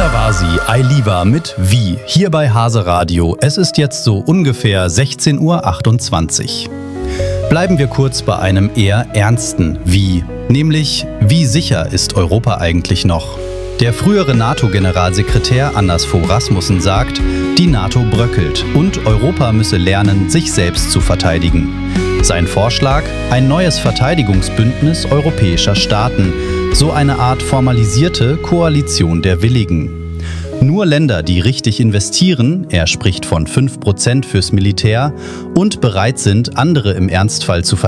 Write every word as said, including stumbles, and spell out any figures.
Da war sie, Ailiva mit Wie, hier bei Hase Radio. Es ist jetzt so ungefähr sechzehn Uhr achtundzwanzig. Bleiben wir kurz bei einem eher ernsten Wie, nämlich wie sicher ist Europa eigentlich noch? Der frühere NATO-Generalsekretär Anders Fogh Rasmussen sagt, die NATO bröckelt und Europa müsse lernen, sich selbst zu verteidigen. Sein Vorschlag? Ein neues Verteidigungsbündnis europäischer Staaten, so eine Art formalisierte Koalition der Willigen. Nur Länder, die richtig investieren, er spricht von fünf Prozent fürs Militär, und bereit sind, andere im Ernstfall zu verteidigen,